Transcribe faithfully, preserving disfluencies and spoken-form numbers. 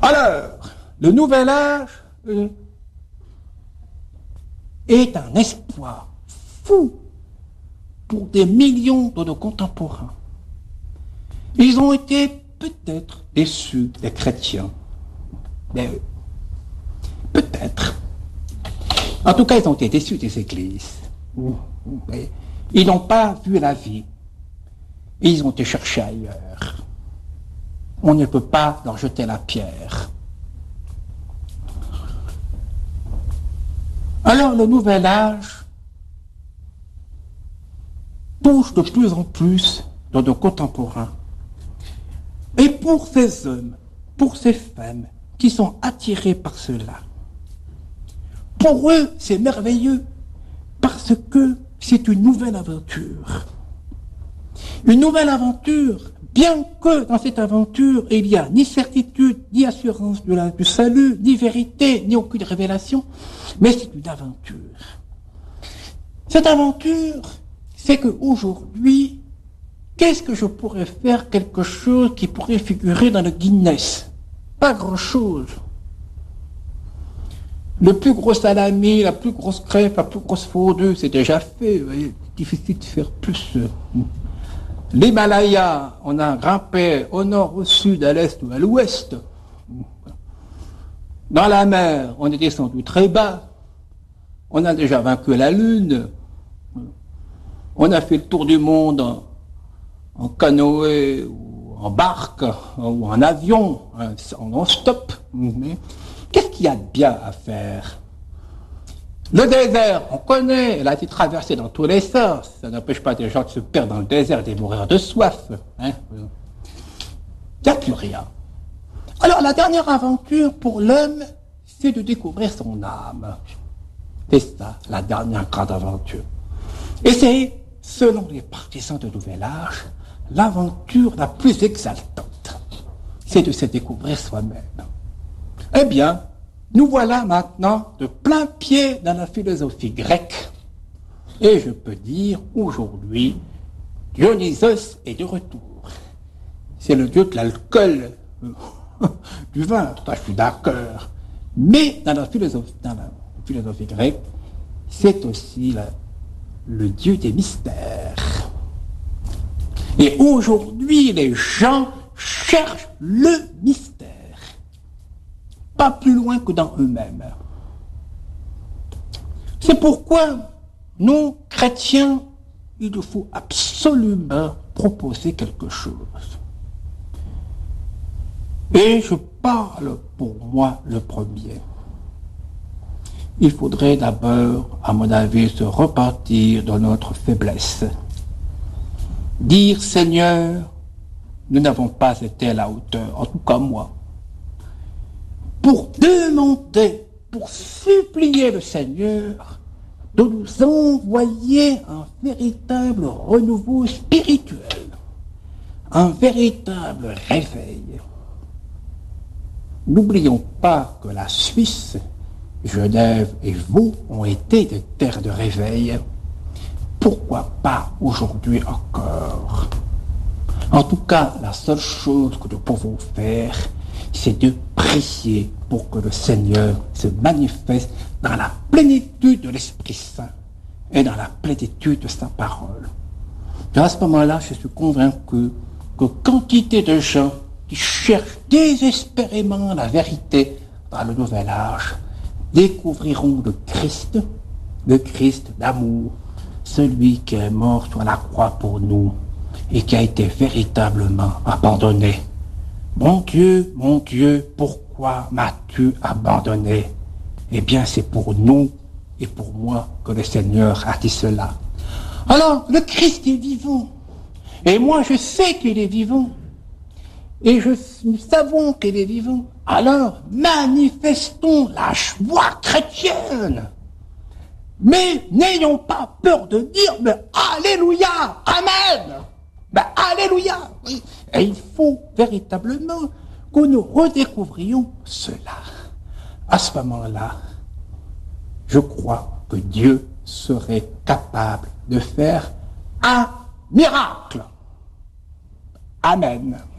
Alors, le nouvel âge euh, est un espoir fou pour des millions de nos contemporains. Ils ont été peut-être déçus des chrétiens. Mais peut-être. En tout cas, ils ont été déçus des églises. Mais ils n'ont pas vu la vie. Ils ont été chercher ailleurs. On ne peut pas leur jeter la pierre. Alors le nouvel âge touche de plus en plus de nos contemporains. Et pour ces hommes, pour ces femmes qui sont attirés par cela, pour eux c'est merveilleux parce que c'est une nouvelle aventure. Une nouvelle aventure, bien que dans cette aventure il n'y a ni certitude, ni assurance de la, du salut, ni vérité, ni aucune révélation, mais c'est une aventure. Cette aventure, c'est qu'aujourd'hui, qu'est-ce que je pourrais faire quelque chose qui pourrait figurer dans le Guinness? Pas grand-chose. Le plus gros salami, la plus grosse crêpe, la plus grosse fondue, c'est déjà fait. Vous voyez, c'est difficile de faire plus. L'Himalaya, on a grimpé au nord, au sud, à l'est ou à l'ouest. Dans la mer, on est descendu très bas. On a déjà vaincu la Lune. On a fait le tour du monde en, en canoë ou en barque ou en avion, en non-stop. Mais qu'est-ce qu'il y a de bien à faire? Le désert, on connaît, elle a été traversée dans tous les sens. Ça n'empêche pas des gens de se perdre dans le désert et de mourir de soif. Hein? Il n'y a plus rien. Alors la dernière aventure pour l'homme, c'est de découvrir son âme. C'est ça, la dernière grande aventure. Et c'est, selon les partisans de Nouvel Âge, l'aventure la plus exaltante. C'est de se découvrir soi-même. Eh bien, nous voilà maintenant de plein pied dans la philosophie grecque. Et je peux dire, aujourd'hui, Dionysos est de retour. C'est le dieu de l'alcool, du vin, ça je suis d'accord. Mais dans la philosophie, dans la philosophie grecque, c'est aussi la, le dieu des mystères. Et aujourd'hui, les gens cherchent le mystère. Pas plus loin que dans eux-mêmes. C'est pourquoi, nous, chrétiens, il nous faut absolument proposer quelque chose. Et je parle pour moi le premier. Il faudrait d'abord, à mon avis, se repentir de notre faiblesse. Dire, Seigneur, nous n'avons pas été à la hauteur, en tout cas moi. Pour demander, pour supplier le Seigneur de nous envoyer un véritable renouveau spirituel, un véritable réveil. N'oublions pas que la Suisse, Genève et Vaud ont été des terres de réveil. Pourquoi pas aujourd'hui encore? En tout cas, la seule chose que nous pouvons faire, c'est de prier pour que le Seigneur se manifeste dans la plénitude de l'Esprit Saint et dans la plénitude de sa parole. Et à ce moment-là, je suis convaincu que quantité de gens qui cherchent désespérément la vérité dans le nouvel âge découvriront le Christ, le Christ d'amour, celui qui est mort sur la croix pour nous et qui a été véritablement abandonné. Mon Dieu, mon Dieu, pourquoi m'as-tu abandonné? Eh bien, c'est pour nous et pour moi que le Seigneur a dit cela. Alors, le Christ est vivant. Et moi, je sais qu'il est vivant. Et je, nous savons qu'il est vivant. Alors, manifestons la joie chrétienne. Mais n'ayons pas peur de dire, mais Alléluia, Amen. Ben, Alléluia. Oui. Et il faut véritablement que nous redécouvrions cela. À ce moment-là, je crois que Dieu serait capable de faire un miracle. Amen.